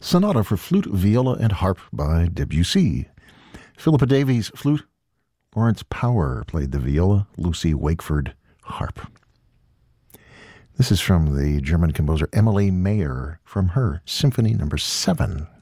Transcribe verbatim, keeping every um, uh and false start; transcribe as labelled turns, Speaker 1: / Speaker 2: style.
Speaker 1: Sonata for Flute, Viola, and Harp by Debussy. Philippa Davies, flute. Lawrence Power played the viola. Lucy Wakeford, harp. This is from the German composer Emily Mayer from her Symphony Number seven.